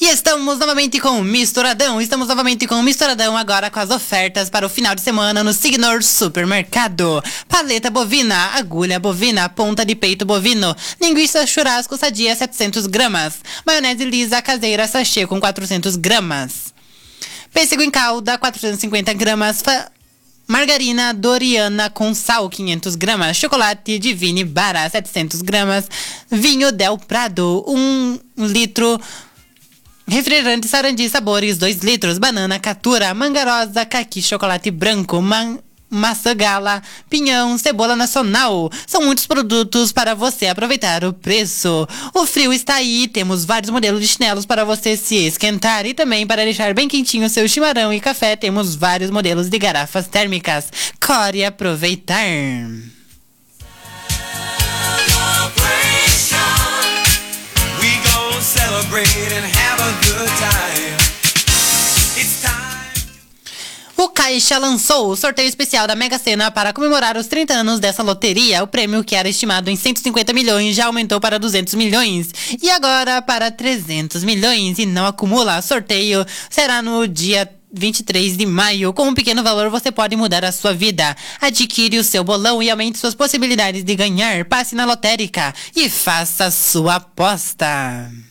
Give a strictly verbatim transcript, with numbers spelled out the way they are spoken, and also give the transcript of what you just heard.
estamos novamente com o Misturadão. Estamos novamente com o Misturadão agora com as ofertas para o final de semana no Signor Supermercado. Paleta bovina, agulha bovina, ponta de peito bovino, linguiça churrasco sadia setecentos gramas, maionese lisa caseira sachê com quatrocentos gramas, pêssego em calda quatrocentos e cinquenta gramas, fa... margarina Doriana com sal quinhentos gramas, chocolate Divine Bara setecentos gramas, vinho Del Prado um litro, refrigerante Sarandi sabores dois litros, banana Catura, mangarosa, caqui, chocolate branco, man... maçã gala, pinhão, cebola nacional. São muitos produtos para você aproveitar o preço. O frio está aí, temos vários modelos de chinelos para você se esquentar e também para deixar bem quentinho o seu chimarrão e café, temos vários modelos de garrafas térmicas. Corre aproveitar! O Caixa lançou o sorteio especial da Mega Sena para comemorar os trinta anos dessa loteria. O prêmio, que era estimado em cento e cinquenta milhões, já aumentou para duzentos milhões e agora para trezentos milhões e não acumula. O sorteio será no dia vinte e três de maio. Com um pequeno valor você pode mudar a sua vida. Adquire o seu bolão e aumente suas possibilidades de ganhar. Passe na lotérica e faça sua aposta.